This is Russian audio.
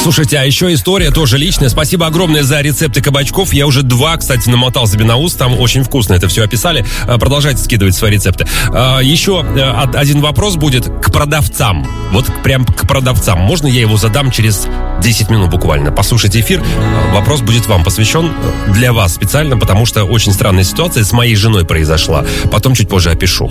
Слушайте, а еще история тоже личная. Спасибо огромное за рецепты кабачков. Я уже 2, кстати, намотал себе на ус. Там очень вкусно это все описали. Продолжайте скидывать свои рецепты. Еще один вопрос будет к продавцам. Вот прям к продавцам. Можно я его задам через 10 минут буквально? Послушайте эфир. Вопрос будет вам посвящен для вас специально, потому что очень странная ситуация с моей женой произошла. Потом чуть позже опишу.